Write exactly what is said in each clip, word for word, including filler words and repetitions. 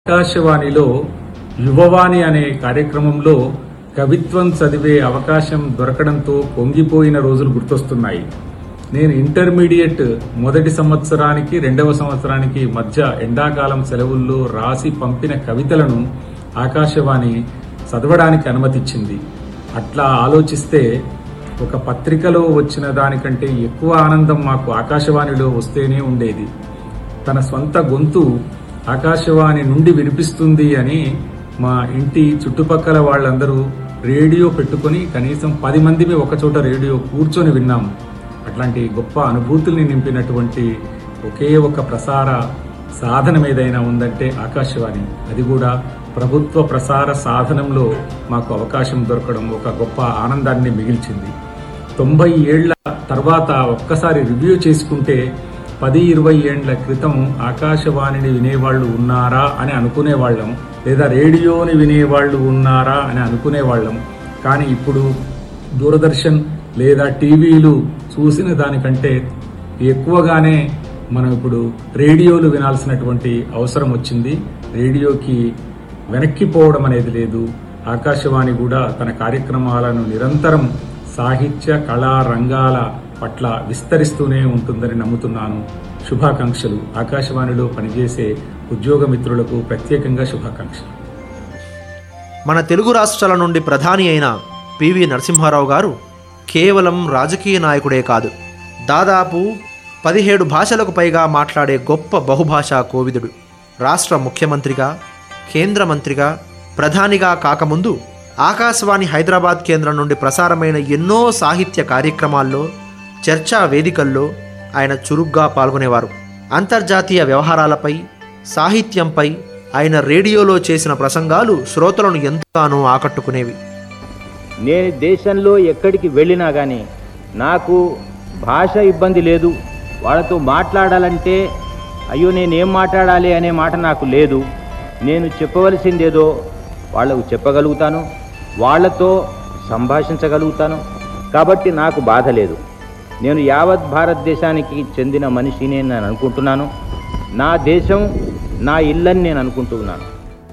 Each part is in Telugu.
ఆకాశవాణిలో యువవాణి అనే కార్యక్రమంలో కవిత్వం చదివే అవకాశం దొరకడంతో పొంగిపోయిన రోజులు గుర్తొస్తున్నాయి. నేను ఇంటర్మీడియట్ మొదటి సంవత్సరానికి రెండవ సంవత్సరానికి మధ్య ఎండాకాలం సెలవుల్లో రాసి పంపిన కవితలను ఆకాశవాణి చదవడానికి అనుమతిచ్చింది. అట్లా ఆలోచిస్తే ఒక పత్రికలో వచ్చిన దానికంటే ఎక్కువ ఆనందం మాకు ఆకాశవాణిలో వస్తేనే ఉండేది. తన స్వంత గొంతు ఆకాశవాణి నుండి వినిపిస్తుంది అని మా ఇంటి చుట్టుపక్కల వాళ్ళందరూ రేడియో పెట్టుకొని కనీసం పది మందిని ఒకచోట రేడియో కూర్చొని విన్నాము. అట్లాంటి గొప్ప అనుభూతుల్ని నింపినటువంటి ఒకే ఒక ప్రసార సాధనం ఏదైనా ఉందంటే ఆకాశవాణి. అది కూడా ప్రభుత్వ ప్రసార సాధనంలో మాకు అవకాశం దొరకడం ఒక గొప్ప ఆనందాన్ని మిగిల్చింది. తొంభై ఏళ్ల తర్వాత ఒక్కసారి రివ్యూ చేసుకుంటే పది ఇరవై ఏండ్ల క్రితం ఆకాశవాణిని వినేవాళ్లు ఉన్నారా అని అనుకునేవాళ్ళం, లేదా రేడియోని వినేవాళ్లు ఉన్నారా అని అనుకునేవాళ్ళం. కానీ ఇప్పుడు దూరదర్శన్ లేదా టీవీలు చూసిన దానికంటే ఎక్కువగానే మనం ఇప్పుడు రేడియోలు వినాల్సినటువంటి అవసరం వచ్చింది. రేడియోకి వెనక్కిపోవడం అనేది లేదు. ఆకాశవాణి కూడా తన కార్యక్రమాలను నిరంతరం సాహిత్య కళా రంగాల పట్ల విస్తరిస్తూనే ఉంటుందని నమ్ముతున్నాను. శుభాకాంక్షలు. ఆకాశవాణిలో పనిచేసే ఉద్యోగ మిత్రులకు ప్రత్యేకంగా శుభాకాంక్షలు. మన తెలుగు రాష్ట్రాల నుండి ప్రధాని అయిన పివి నరసింహారావు గారు కేవలం రాజకీయ నాయకుడే కాదు, దాదాపు పదిహేడు భాషలకు పైగా మాట్లాడే గొప్ప బహుభాషా కోవిదుడు. రాష్ట్ర ముఖ్యమంత్రిగా, కేంద్ర మంత్రిగా, ప్రధానిగా కాకముందు ఆకాశవాణి హైదరాబాద్ కేంద్రం నుండి ప్రసారమైన ఎన్నో సాహిత్య కార్యక్రమాల్లో, చర్చా వేదికల్లో ఆయన చురుగ్గా పాల్గొనేవారు. అంతర్జాతీయ వ్యవహారాలపై, సాహిత్యంపై ఆయన రేడియోలో చేసిన ప్రసంగాలు శ్రోతలను ఎంతగానో ఆకట్టుకునేవి. నేను దేశంలో ఎక్కడికి వెళ్ళినా కానీ నాకు భాష ఇబ్బంది లేదు. వాళ్ళతో మాట్లాడాలంటే అయ్యో నేనేం మాట్లాడాలి అనే మాట నాకు లేదు. నేను చెప్పవలసిందేదో వాళ్లకు చెప్పగలుగుతాను, వాళ్లతో సంభాషించగలుగుతాను. కాబట్టి నాకు బాధ లేదు. నేను యావత్ భారతదేశానికి చెందిన మనిషిని నేను అనుకుంటున్నాను. నా దేశం నా ఇల్లని నేను అనుకుంటున్నాను.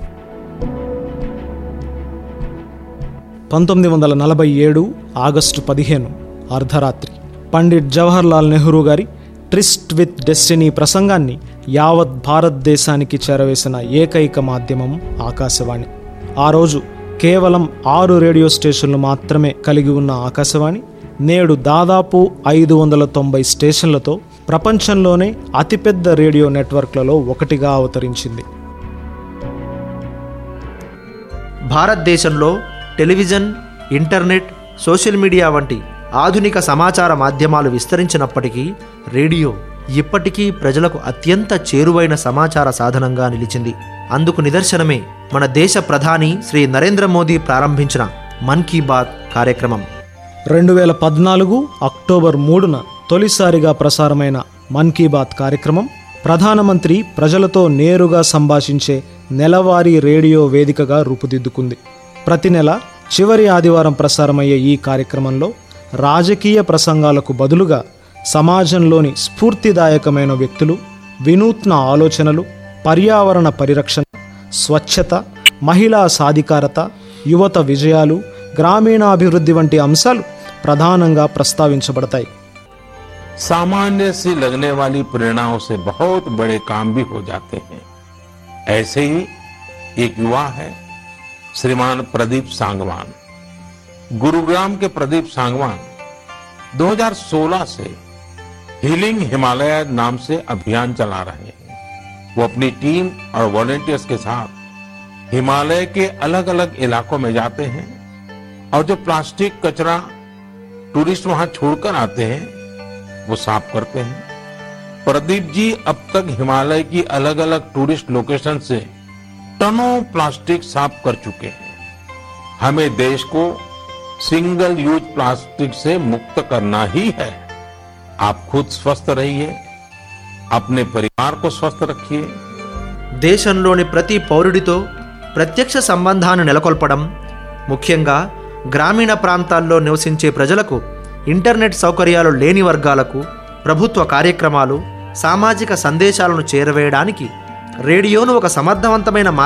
పంతొమ్మిది వందల నలభై ఏడు ఆగస్టు పదిహేను అర్ధరాత్రి పండిట్ జవహర్లాల్ నెహ్రూ గారి ట్రిస్ట్ విత్ డెస్టినీ ప్రసంగాన్ని యావత్ భారతదేశానికి చేరవేసిన ఏకైక మాధ్యమం ఆకాశవాణి. ఆ రోజు కేవలం ఆరు రేడియో స్టేషన్లు మాత్రమే కలిగి ఉన్న ఆకాశవాణి నేడు దాదాపు ఐదు వందల తొంభై స్టేషన్లతో ప్రపంచంలోనే అతిపెద్ద రేడియో నెట్వర్క్లలో ఒకటిగా అవతరించింది. భారతదేశంలో టెలివిజన్, ఇంటర్నెట్, సోషల్ మీడియా వంటి ఆధునిక సమాచార మాధ్యమాలు విస్తరించినప్పటికీ రేడియో ఇప్పటికీ ప్రజలకు అత్యంత చేరువైన సమాచార సాధనంగా నిలిచింది. అందుకు నిదర్శనమే మన దేశ ప్రధాని శ్రీ నరేంద్ర మోదీ ప్రారంభించిన మన్ కీ బాత్ కార్యక్రమం. రెండు వేల పద్నాలుగు అక్టోబర్ మూడున తొలిసారిగా ప్రసారమైన మన్ కీ బాత్ కార్యక్రమం ప్రధానమంత్రి ప్రజలతో నేరుగా సంభాషించే నెలవారీ రేడియో వేదికగా రూపుదిద్దుకుంది. ప్రతి నెల చివరి ఆదివారం ప్రసారమయ్యే ఈ కార్యక్రమంలో రాజకీయ ప్రసంగాలకు బదులుగా సమాజంలోని స్ఫూర్తిదాయకమైన వ్యక్తులు, వినూత్న ఆలోచనలు, పర్యావరణ పరిరక్షణ, స్వచ్ఛత, మహిళా సాధికారత, యువత విజయాలు, గ్రామీణాభివృద్ధి వంటి అంశాలు ప్రధానంగా ప్రస్తావించబడతాయి. सामान्य सी लगने वाली प्रेरणाओं से बहुत बड़े काम भी हो जाते हैं. ऐसे ही एक युवा है श्रीमान प्रदीप सांगवान. गुरुग्राम के प्रदीप सांगवान दो हज़ार सोलह से हीलिंग हिमालय नाम से अभियान चला रहे हैं. वो अपनी टीम और वॉलंटियर्स के साथ हिमालय के अलग अलग इलाकों में जाते हैं और जो प्लास्टिक कचरा टूरिस्ट वहां छोड़कर आते हैं वो साफ करते हैं. प्रदीप जी अब तक हिमालय की अलग अलग टूरिस्ट लोकेशन से टनों प्लास्टिक साफ कर चुके हैं. हमें देश को सिंगल यूज प्लास्टिक से मुक्त करना ही है. आप खुद स्वस्थ रहिए, अपने परिवार को स्वस्थ रखिए. దేశంలోని ప్రతి పౌరుడితో ప్రత్యక్ష సంబంధాన్ని నెలకొల్పడం, ముఖ్యంగా గ్రామీణ ప్రాంతాల్లో నివసించే ప్రజలకు ఇంటర్నెట్ సౌకర్యాలు లేని వర్గాలకు ప్రభుత్వ కార్యక్రమాలు, సామాజిక సందేశాలను చేరవేయడానికి రేడియోను ఒక సమర్థవంతమైన